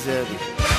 الجزائري.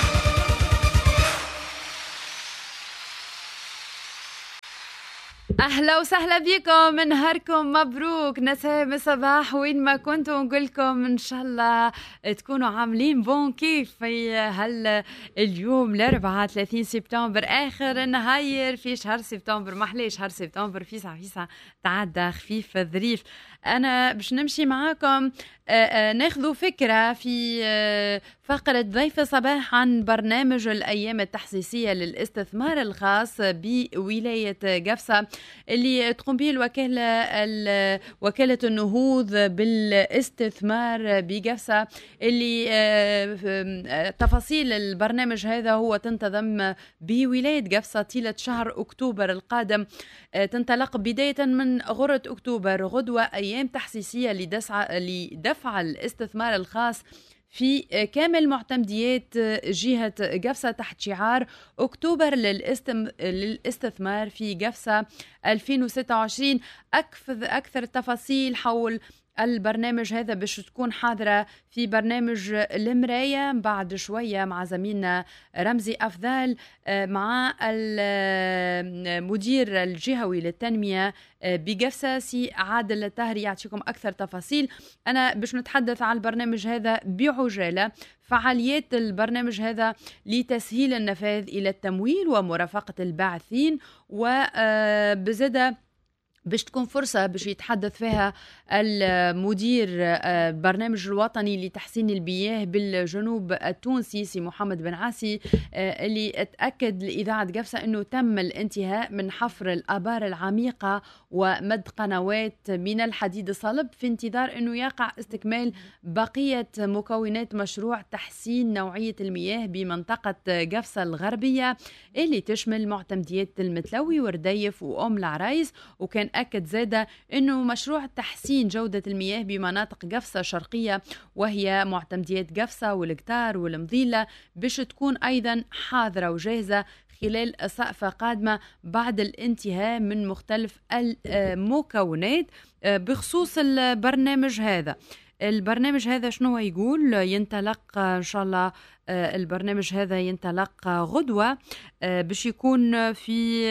أهلا وسهلا بكم، نهاركم مبروك، نساء الصباح وين ما كنتوا، نقولكم إن شاء الله تكونوا عاملين بون كيف في اليوم الأربعاء 30 سبتمبر، آخر نهاير في شهر سبتمبر. محلي شهر سبتمبر فيسع تعدى خفيف ظريف. أنا باش نمشي معاكم ناخذوا فكرة في فقرة ضيف صباح عن برنامج الأيام التحسيسية للاستثمار الخاص بولاية قفصة اللي تقوم به وكالة النهوض بالاستثمار بقفصة، اللي تفاصيل البرنامج هذا هو تنتظم بولاية قفصة طيلة شهر أكتوبر القادم. تنطلق بداية من غرة أكتوبر غدوة أيام تحسيسية لدفع الاستثمار الخاص في كامل معتمديات جهة قفصة تحت شعار أكتوبر للاستثمار في قفصة 2026. أكثر التفاصيل حول البرنامج هذا باش تكون حاضرة في برنامج المراية بعد شوية مع زميلنا رمزي أفضل، مع المدير الجهوي للتنمية بقفصة سي عادل الطاهري يعطيكم أكثر تفاصيل. أنا باش نتحدث عن البرنامج هذا بعجالة. فعاليات البرنامج هذا لتسهيل النفاذ إلى التمويل ومرافقة الباعثين، وبزادة باش تكون فرصة باش يتحدث فيها المدير البرنامج الوطني لتحسين المياه بالجنوب التونسي سي محمد بن عاسي، اللي اتأكد لإذاعة قفصة أنه تم الانتهاء من حفر الآبار العميقة ومد قنوات من الحديد الصلب في انتظار أنه يقع استكمال بقية مكونات مشروع تحسين نوعية المياه بمنطقة قفصة الغربية اللي تشمل معتمديات المتلوي ورديف وأم العرايس. وكان أكد زادة أنه مشروع تحسين جودة المياه بمناطق قفصة الشرقية وهي معتمديات قفصة والقطار والمضيلة باش تكون أيضا حاضرة وجاهزة خلال صفقة قادمة بعد الانتهاء من مختلف المكونات. بخصوص البرنامج هذا شنو يقول؟ ينطلق إن شاء الله البرنامج هذا ينطلق غدوة باش يكون في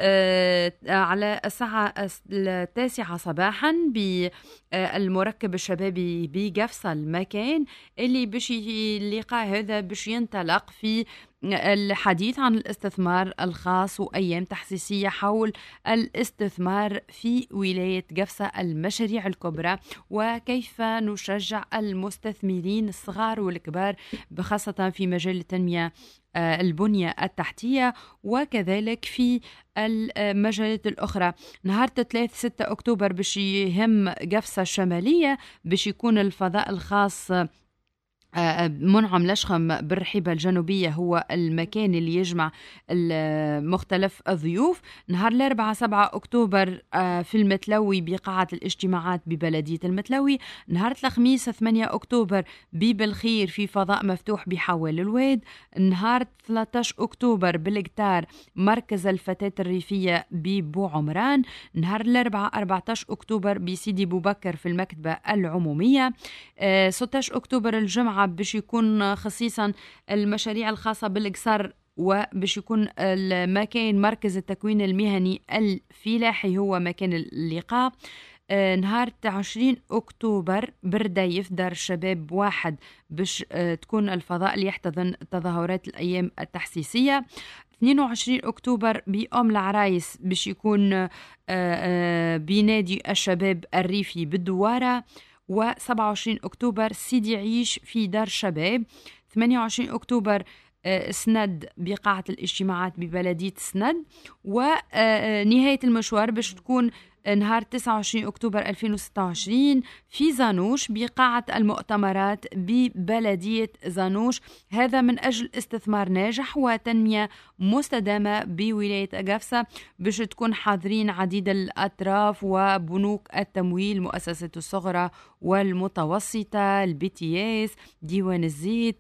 على الساعة 9 صباحا بالمركب الشبابي بقفصة، المكان اللي باش اللقاء هذا باش ينطلق في الحديث عن الاستثمار الخاص وأيام تحسيسية حول الاستثمار في ولاية قفصة، المشاريع الكبرى وكيف نشجع المستثمرين الصغار والكبار بخاصة في مجال التنمية البنية التحتية وكذلك في المجالات الأخرى. نهار 3-6 أكتوبر باش يهم قفصة الشمالية باش يكون الفضاء الخاص منعم لشخم بالرحيبة الجنوبية هو المكان اللي يجمع مختلف الضيوف. نهار 4-7 أكتوبر في المتلوي بقاعة الاجتماعات ببلدية المتلوي. نهار الخميس 8 أكتوبر بالخير في فضاء مفتوح بحوال الواد. نهار 13 أكتوبر بالقطار مركز الفتاة الريفية ببو عمران. نهار 14 أكتوبر بسيدي بوبكر في المكتبة العمومية. 16 أكتوبر الجمعة باش يكون خصيصا المشاريع الخاصة بالقصر وباش يكون المكان مركز التكوين المهني الفلاحي هو مكان اللقاء. نهار 20 أكتوبر بردايف دار الشباب 1 باش تكون الفضاء اللي يحتضن تظاهرات الأيام التحسيسية. 22 أكتوبر بأم العرايس باش يكون بنادي الشباب الريفي بالدوارة. و27 أكتوبر سيدي عيش في دار شباب. 28 أكتوبر سند بقاعة الاجتماعات ببلدية سند. ونهاية المشوار باش تكون نهار 29 أكتوبر 2026 في زانوش بقاعة المؤتمرات ببلدية زانوش، هذا من أجل استثمار ناجح وتنمية مستدامة بولاية قفصة باش تكون حاضرين عديد الأطراف وبنوك التمويل، مؤسسات الصغرى والمتوسطة، الBTS، ديوان الزيت،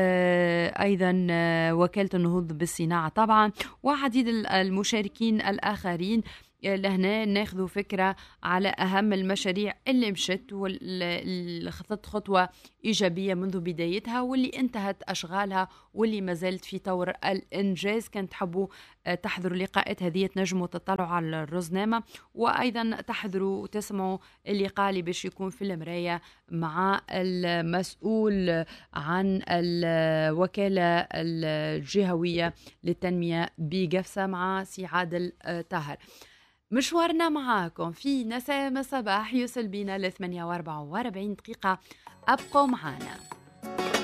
أيضا وكالة النهوض بالصناعة طبعا، وعديد المشاركين الآخرين لهنا ناخذوا فكرة على أهم المشاريع اللي مشت واللي خطت خطوة إيجابية منذ بدايتها واللي انتهت أشغالها واللي ما زالت في طور الإنجاز. كنت تحبوا تحضروا لقاءات هذه تنجموا تطلعوا على الرزنامة، وأيضا تحضروا وتسمعوا اللقاء اللي باش يكون في المراية مع المسؤول عن الوكالة الجهوية للتنمية بقفصة مع سي عادل طاهر. مشوارنا معاكم في نسائم الصباح يوصل بينا ل 48 دقيقة. أبقوا معنا.